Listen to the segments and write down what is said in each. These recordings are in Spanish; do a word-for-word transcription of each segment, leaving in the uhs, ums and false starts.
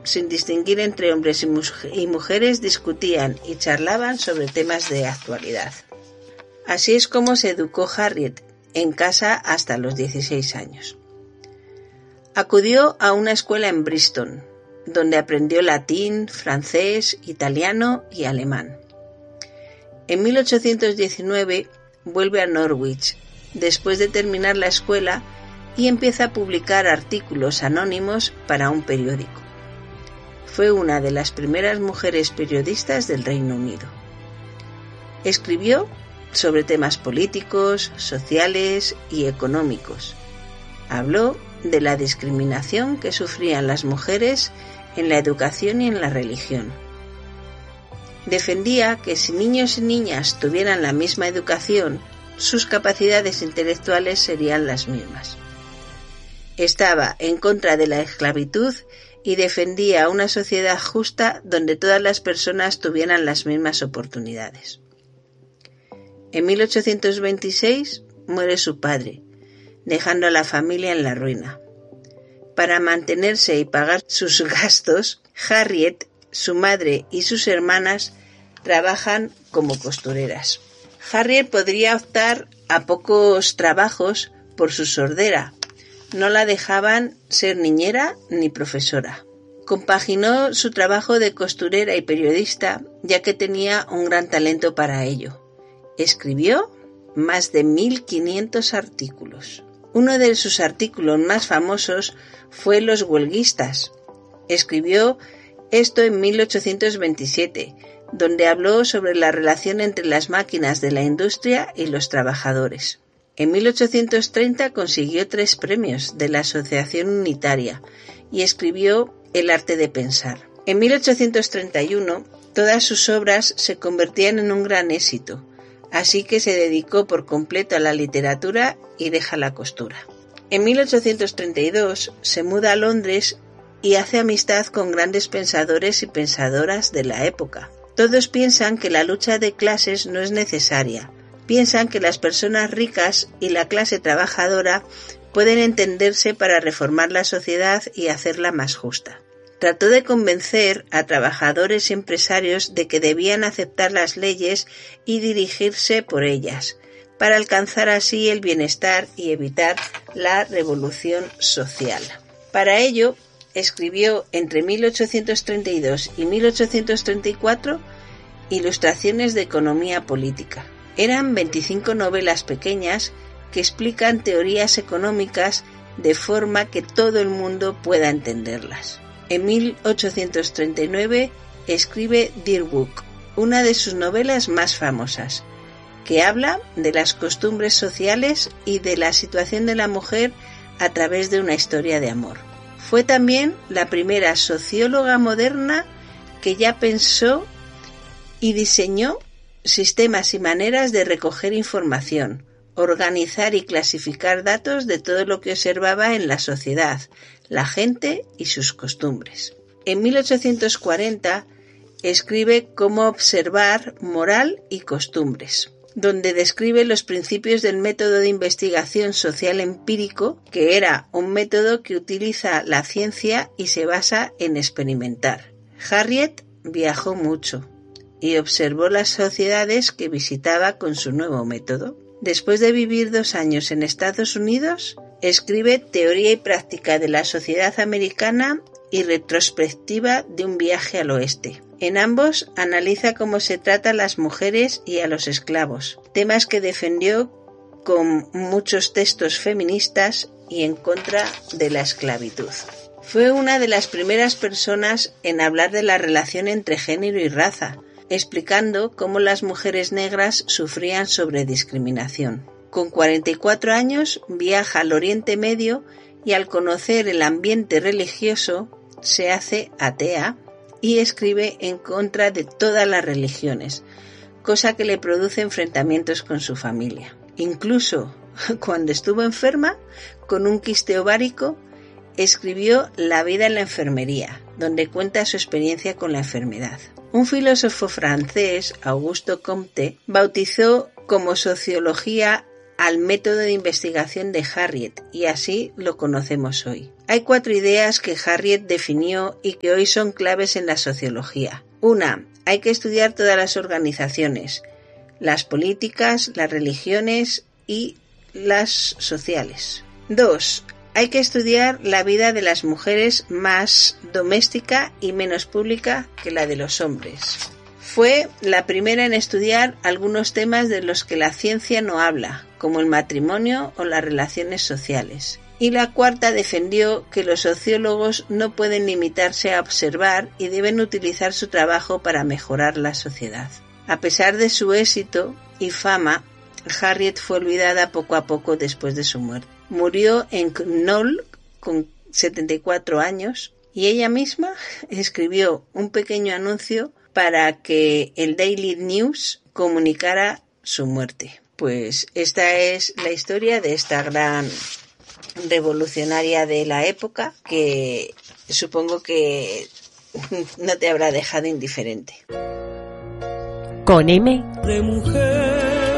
sin distinguir entre hombres y, mu- y mujeres, discutían y charlaban sobre temas de actualidad. Así es como se educó Harriet en casa hasta los dieciséis años. Acudió a una escuela en Bristol, donde aprendió latín, francés, italiano y alemán. En mil ochocientos diecinueve vuelve a Norwich, después de terminar la escuela, y empieza a publicar artículos anónimos para un periódico. Fue una de las primeras mujeres periodistas del Reino Unido. Escribió sobre temas políticos, sociales y económicos. Habló de la discriminación que sufrían las mujeres en la educación y en la religión. Defendía que si niños y niñas tuvieran la misma educación, sus capacidades intelectuales serían las mismas. Estaba en contra de la esclavitud y defendía una sociedad justa donde todas las personas tuvieran las mismas oportunidades. En mil ochocientos veintiséis muere su padre, dejando a la familia en la ruina. Para mantenerse y pagar sus gastos, Harriet, su madre y sus hermanas trabajan como costureras. Harriet podría optar a pocos trabajos por su sordera. No la dejaban ser niñera ni profesora. Compaginó su trabajo de costurera y periodista, ya que tenía un gran talento para ello. Escribió más de mil quinientos artículos. Uno de sus artículos más famosos fue Los huelguistas. Escribió esto en mil ochocientos veintisiete, donde habló sobre la relación entre las máquinas de la industria y los trabajadores. En mil ochocientos treinta consiguió tres premios de la Asociación Unitaria y escribió El arte de pensar. En mil ochocientos treinta y uno, todas sus obras se convertían en un gran éxito, así que se dedicó por completo a la literatura y deja la costura. En mil ochocientos treinta y dos se muda a Londres y hace amistad con grandes pensadores y pensadoras de la época. Todos piensan que la lucha de clases no es necesaria. Piensan que las personas ricas y la clase trabajadora pueden entenderse para reformar la sociedad y hacerla más justa. Trató de convencer a trabajadores y empresarios de que debían aceptar las leyes y dirigirse por ellas, para alcanzar así el bienestar y evitar la revolución social. Para ello, escribió entre mil ochocientos treinta y dos y mil ochocientos treinta y cuatro Ilustraciones de economía política. Eran veinticinco novelas pequeñas que explican teorías económicas de forma que todo el mundo pueda entenderlas. En mil ochocientos treinta y nueve escribe Dear Book, una de sus novelas más famosas, que habla de las costumbres sociales y de la situación de la mujer a través de una historia de amor. Fue también la primera socióloga moderna que ya pensó y diseñó sistemas y maneras de recoger información, organizar y clasificar datos de todo lo que observaba en la sociedad, la gente y sus costumbres. En mil ochocientos cuarenta escribe Cómo observar moral y costumbres, donde describe los principios del método de investigación social empírico, que era un método que utiliza la ciencia y se basa en experimentar. Harriet viajó mucho y observó las sociedades que visitaba con su nuevo método. Después de vivir dos años en Estados Unidos, escribe Teoría y práctica de la sociedad americana y retrospectiva de un viaje al oeste. En ambos analiza cómo se trata a las mujeres y a los esclavos, temas que defendió con muchos textos feministas y en contra de la esclavitud. Fue una de las primeras personas en hablar de la relación entre género y raza, explicando cómo las mujeres negras sufrían sobre discriminación. Con cuarenta y cuatro años viaja al Oriente Medio y al conocer el ambiente religioso se hace atea y escribe en contra de todas las religiones, cosa que le produce enfrentamientos con su familia. Incluso cuando estuvo enferma con un quiste ovárico, escribió La vida en la enfermería, donde cuenta su experiencia con la enfermedad. Un filósofo francés, Auguste Comte, bautizó como sociología al método de investigación de Harriet y así lo conocemos hoy. Hay cuatro ideas que Harriet definió y que hoy son claves en la sociología. Una, hay que estudiar todas las organizaciones, las políticas, las religiones y las sociales. Dos, hay que estudiar la vida de las mujeres más doméstica y menos pública que la de los hombres. Fue la primera en estudiar algunos temas de los que la ciencia no habla, como el matrimonio o las relaciones sociales. Y la cuarta defendió que los sociólogos no pueden limitarse a observar y deben utilizar su trabajo para mejorar la sociedad. A pesar de su éxito y fama, Harriet fue olvidada poco a poco después de su muerte. Murió en Knoll con setenta y cuatro años y ella misma escribió un pequeño anuncio para que el Daily News comunicara su muerte. Pues esta es la historia de esta gran revolucionaria de la época que supongo que no te habrá dejado indiferente. Con M de mujer.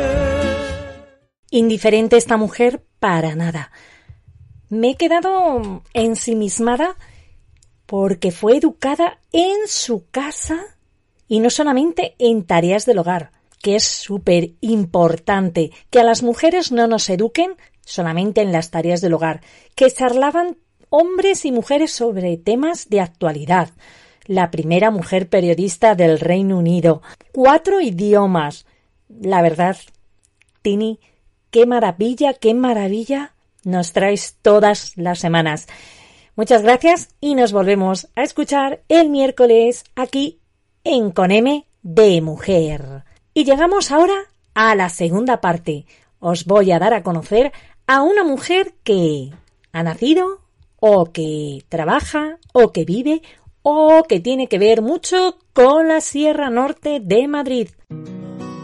Indiferente esta mujer para nada. Me he quedado ensimismada porque fue educada en su casa y no solamente en tareas del hogar, que es súper importante que a las mujeres no nos eduquen solamente en las tareas del hogar, que charlaban hombres y mujeres sobre temas de actualidad. La primera mujer periodista del Reino Unido, cuatro idiomas. La verdad, Tini, qué maravilla, qué maravilla nos traes todas las semanas. Muchas gracias y nos volvemos a escuchar el miércoles aquí en Con M de Mujer. Y llegamos ahora a la segunda parte. Os voy a dar a conocer a una mujer que ha nacido, o que trabaja, o que vive, o que tiene que ver mucho con la Sierra Norte de Madrid.